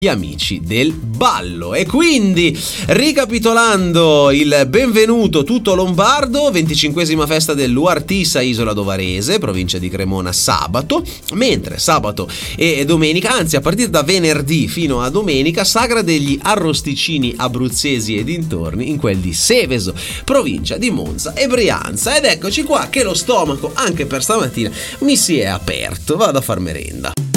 gli amici del ballo. E quindi, ricapitolando, il benvenuto tutto lombardo, 25esima festa dell'Uartisa, Isola Dovarese, provincia di Cremona, sabato, mentre sabato e domenica, anzi a partire da venerdì fino a domenica, sagra degli arrosticini abruzzesi e dintorni in quel di Seveso, provincia di Monza e Brianza. Ed eccoci qua che lo stomaco anche per stamattina mi si è aperto, vado a far merenda.